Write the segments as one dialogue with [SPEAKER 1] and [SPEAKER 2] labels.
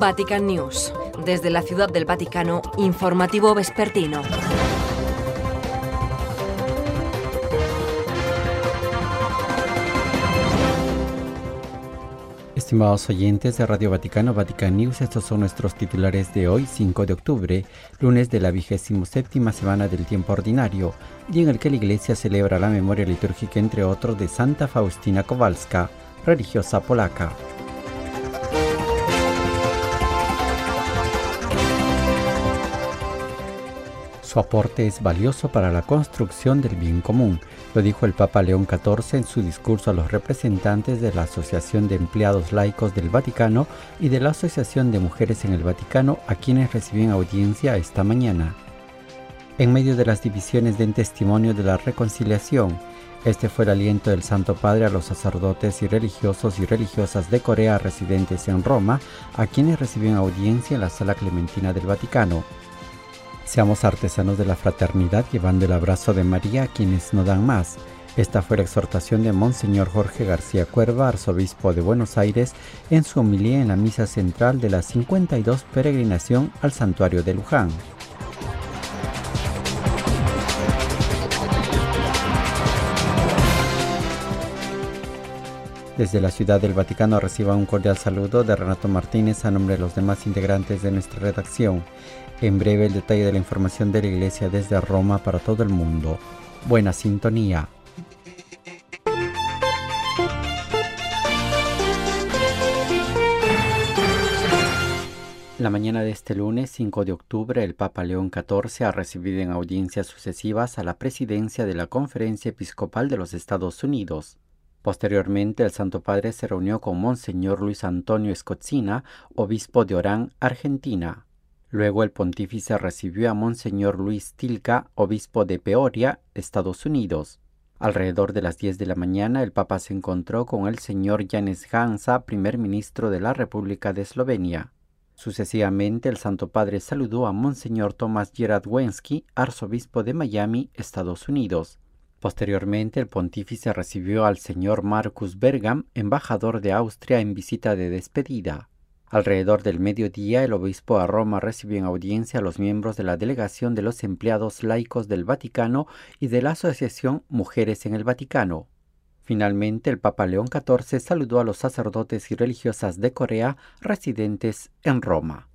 [SPEAKER 1] Vatican News. Desde la Ciudad del Vaticano, informativo vespertino.
[SPEAKER 2] Estimados oyentes de Radio Vaticano, Vatican News, estos son nuestros titulares de hoy, 5 de octubre, lunes de la 27ª semana del tiempo ordinario, día en el que la Iglesia celebra la memoria litúrgica, entre otros, de Santa Faustina Kowalska, religiosa polaca. Su aporte es valioso para la construcción del bien común, lo dijo el Papa León XIV en su discurso a los representantes de la Asociación de Empleados Laicos del Vaticano y de la Asociación de Mujeres en el Vaticano, a quienes reciben audiencia esta mañana. En medio de las divisiones den testimonio de la reconciliación. Este fue el aliento del Santo Padre a los sacerdotes y religiosos y religiosas de Corea residentes en Roma, a quienes reciben audiencia en la Sala Clementina del Vaticano. Seamos artesanos de la fraternidad, llevando el abrazo de María a quienes no dan más. Esta fue la exhortación de Monseñor Jorge García Cuerva, arzobispo de Buenos Aires, en su homilía en la misa central de la 52 peregrinación al santuario de Luján. Desde la Ciudad del Vaticano reciba un cordial saludo de Renato Martínez a nombre de los demás integrantes de nuestra redacción. En breve el detalle de la información de la Iglesia desde Roma para todo el mundo. Buena sintonía. La mañana de este lunes 5 de octubre, el Papa León XIV ha recibido en audiencias sucesivas a la presidencia de la Conferencia Episcopal de los Estados Unidos. Posteriormente, el Santo Padre se reunió con Monseñor Luis Antonio Scozzina, obispo de Orán, Argentina. Luego el pontífice recibió a Monseñor Luis Tilca, obispo de Peoria, Estados Unidos. Alrededor de las 10 de la mañana, el Papa se encontró con el señor Janez Janša, primer ministro de la República de Eslovenia. Sucesivamente, el Santo Padre saludó a Monseñor Tomás Gerard Wensky, arzobispo de Miami, Estados Unidos. Posteriormente, el pontífice recibió al señor Markus Bergam, embajador de Austria, en visita de despedida. Alrededor del mediodía, el obispo a Roma recibió en audiencia a los miembros de la Delegación de los Empleados Laicos del Vaticano y de la Asociación Mujeres en el Vaticano. Finalmente, el Papa León XIV saludó a los sacerdotes y religiosas de Corea residentes en Roma.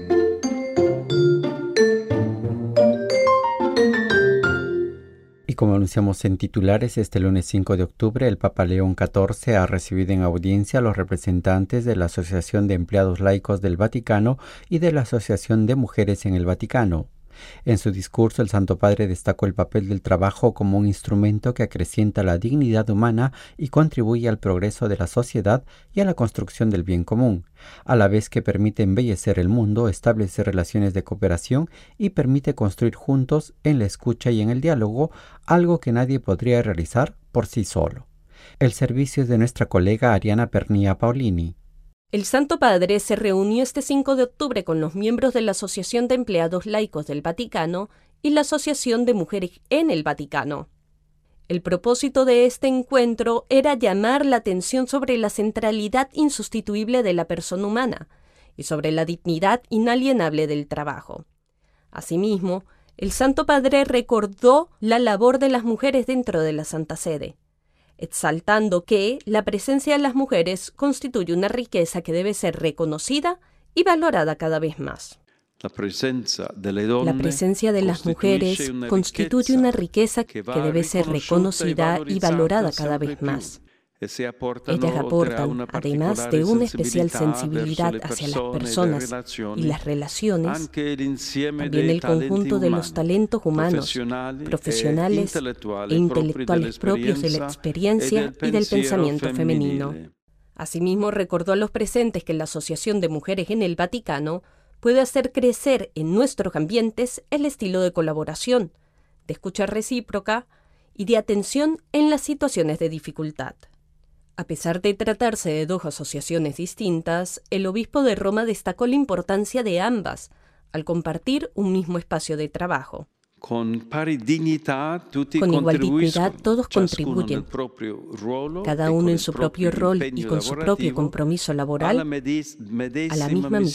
[SPEAKER 2] Como anunciamos en titulares, este lunes 5 de octubre, el Papa León XIV ha recibido en audiencia a los representantes de la Asociación de Empleados Laicos del Vaticano y de la Asociación de Mujeres en el Vaticano. En su discurso, el Santo Padre destacó el papel del trabajo como un instrumento que acrecienta la dignidad humana y contribuye al progreso de la sociedad y a la construcción del bien común, a la vez que permite embellecer el mundo, establecer relaciones de cooperación y permite construir juntos en la escucha y en el diálogo, algo que nadie podría realizar por sí solo. El servicio es de nuestra colega Ariana Pernía Paolini.
[SPEAKER 3] El Santo Padre se reunió este 5 de octubre con los miembros de la Asociación de Empleados Laicos del Vaticano y la Asociación de Mujeres en el Vaticano. El propósito de este encuentro era llamar la atención sobre la centralidad insustituible de la persona humana y sobre la dignidad inalienable del trabajo. Asimismo, el Santo Padre recordó la labor de las mujeres dentro de la Santa Sede, exaltando que la presencia de las mujeres constituye una riqueza que debe ser reconocida y valorada cada vez más.
[SPEAKER 4] La presencia de las mujeres
[SPEAKER 3] constituye una riqueza que debe ser reconocida y valorada cada vez más. Ellas aportan, además de una especial sensibilidad hacia las personas y las relaciones, también el conjunto de los talentos humanos, profesionales e intelectuales propios de la experiencia y del pensamiento femenino. Asimismo, recordó a los presentes que la Asociación de Mujeres en el Vaticano puede hacer crecer en nuestros ambientes el estilo de colaboración, de escucha recíproca y de atención en las situaciones de dificultad. A pesar de tratarse de dos asociaciones distintas, el obispo de Roma destacó la importancia de ambas al compartir un mismo espacio de trabajo.
[SPEAKER 4] Con igual dignidad todos contribuyen,
[SPEAKER 3] cada uno en su proprio rol y con su proprio compromiso laboral, a la misma misión